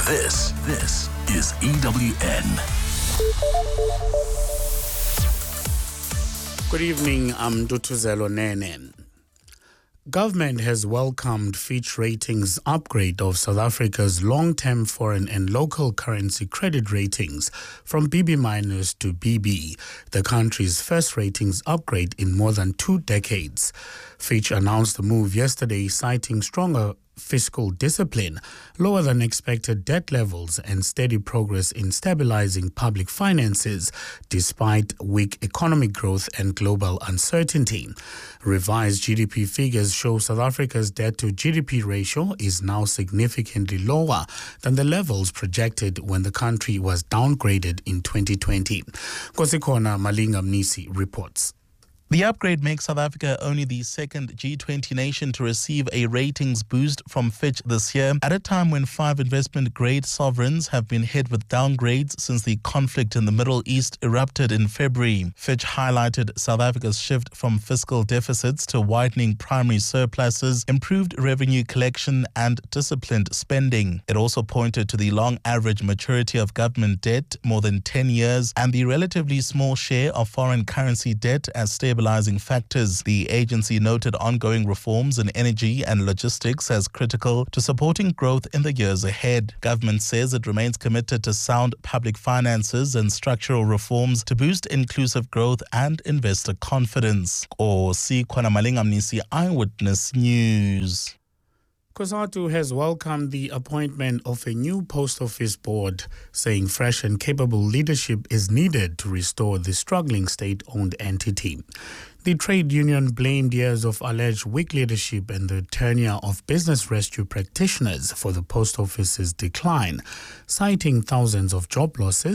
This is EWN. Good evening, I'm Dutuzelo Nene. Government has welcomed Fitch Ratings' upgrade of South Africa's long-term foreign and local currency credit ratings from BB- to BB, the country's first ratings upgrade in more than 2 decades. Fitch announced the move yesterday, citing stronger fiscal discipline, lower than expected debt levels, and steady progress in stabilizing public finances despite weak economic growth and global uncertainty. Revised GDP figures show South Africa's debt to GDP ratio is now significantly lower than the levels projected when the country was downgraded in 2020. Kosikona Malinga Mnisi reports. The upgrade makes South Africa only the second G20 nation to receive a ratings boost from Fitch this year, at a time when 5 investment-grade sovereigns have been hit with downgrades since the conflict in the Middle East erupted in February. Fitch highlighted South Africa's shift from fiscal deficits to widening primary surpluses, improved revenue collection, and disciplined spending. It also pointed to the long average maturity of government debt, more than 10 years, and the relatively small share of foreign currency debt as stabilizing factors. The agency noted ongoing reforms in energy and logistics as critical to supporting growth in the years ahead. Government says it remains committed to sound public finances and structural reforms to boost inclusive growth and investor confidence. Kosikona Malinga Mnisi, Eyewitness News. COSATU has welcomed the appointment of a new post office board, saying fresh and capable leadership is needed to restore the struggling state-owned entity. The trade union blamed years of alleged weak leadership and the tenure of business rescue practitioners for the post office's decline, citing thousands of job losses